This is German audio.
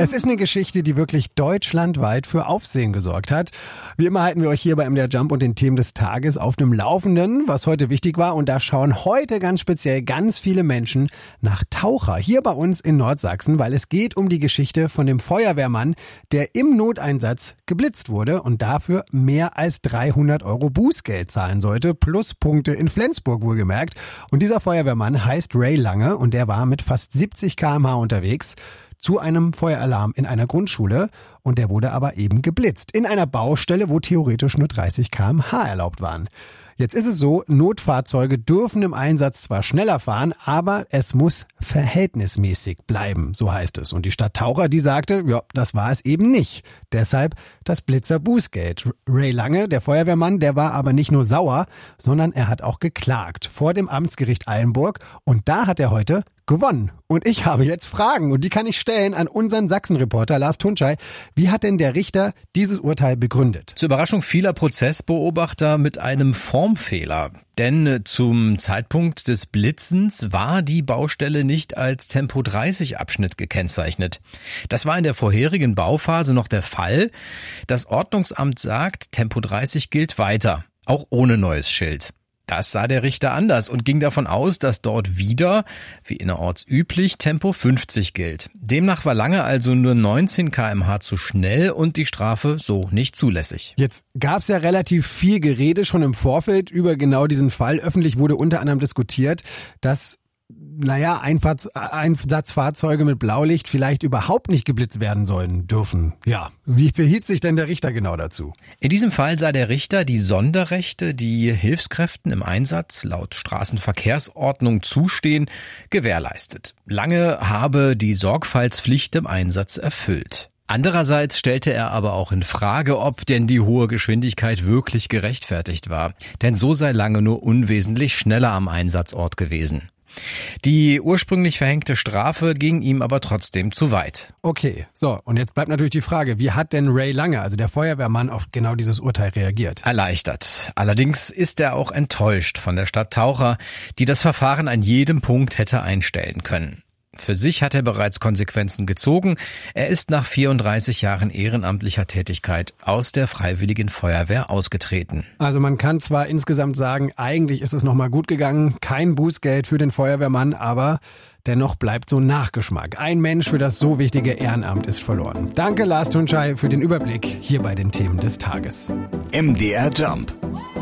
Es ist eine Geschichte, die wirklich deutschlandweit für Aufsehen gesorgt hat. Wie immer halten wir euch hier bei MDR Jump und den Themen des Tages auf dem Laufenden, was heute wichtig war. Und da schauen heute ganz speziell ganz viele Menschen nach Taucher hier bei uns in Nordsachsen, weil es geht um die Geschichte von dem Feuerwehrmann, der im Noteinsatz geblitzt wurde und dafür mehr als 300 € Bußgeld zahlen sollte, plus Punkte in Flensburg wohlgemerkt. Und dieser Feuerwehrmann heißt Ray Lange und der war mit fast 70 km/h unterwegs zu einem Feueralarm in einer Grundschule und der wurde aber eben geblitzt in einer Baustelle, wo theoretisch nur 30 km/h erlaubt waren. Jetzt ist es so, Notfahrzeuge dürfen im Einsatz zwar schneller fahren, aber es muss verhältnismäßig bleiben, so heißt es. Und die Stadt Taucher, die sagte, ja, das war es eben nicht. Deshalb das Blitzerbußgeld. Ray Lange, der Feuerwehrmann, der war aber nicht nur sauer, sondern er hat auch geklagt vor dem Amtsgericht Eilenburg und da hat er heute gewonnen. Und ich habe jetzt Fragen und die kann ich stellen an unseren Sachsen-Reporter Lars Tunschei. Wie hat denn der Richter dieses Urteil begründet? Zur Überraschung vieler Prozessbeobachter mit einem Formfehler. Denn zum Zeitpunkt des Blitzens war die Baustelle nicht als Tempo-30-Abschnitt gekennzeichnet. Das war in der vorherigen Bauphase noch der Fall. Das Ordnungsamt sagt, Tempo 30 gilt weiter, auch ohne neues Schild. Das sah der Richter anders und ging davon aus, dass dort wieder, wie innerorts üblich, Tempo 50 gilt. Demnach war Lange also nur 19 km/h zu schnell und die Strafe so nicht zulässig. Jetzt gab's ja relativ viel Gerede schon im Vorfeld über genau diesen Fall. Öffentlich wurde unter anderem diskutiert, dass Einsatzfahrzeuge mit Blaulicht vielleicht überhaupt nicht geblitzt werden sollen dürfen. Ja, wie verhielt sich denn der Richter genau dazu? In diesem Fall sah der Richter die Sonderrechte, die Hilfskräften im Einsatz laut Straßenverkehrsordnung zustehen, gewährleistet. Lange habe die Sorgfaltspflicht im Einsatz erfüllt. Andererseits stellte er aber auch in Frage, ob denn die hohe Geschwindigkeit wirklich gerechtfertigt war. Denn so sei Lange nur unwesentlich schneller am Einsatzort gewesen. Die ursprünglich verhängte Strafe ging ihm aber trotzdem zu weit. Okay, so, und jetzt bleibt natürlich die Frage, wie hat denn Ray Lange, also der Feuerwehrmann, auf genau dieses Urteil reagiert? Erleichtert. Allerdings ist er auch enttäuscht von der Stadt Taucher, die das Verfahren an jedem Punkt hätte einstellen können. Für sich hat er bereits Konsequenzen gezogen. Er ist nach 34 Jahren ehrenamtlicher Tätigkeit aus der Freiwilligen Feuerwehr ausgetreten. Also man kann zwar insgesamt sagen, eigentlich ist es nochmal gut gegangen, kein Bußgeld für den Feuerwehrmann, aber dennoch bleibt so ein Nachgeschmack. Ein Mensch für das so wichtige Ehrenamt ist verloren. Danke Lars Tunschei für den Überblick hier bei den Themen des Tages. MDR Jump.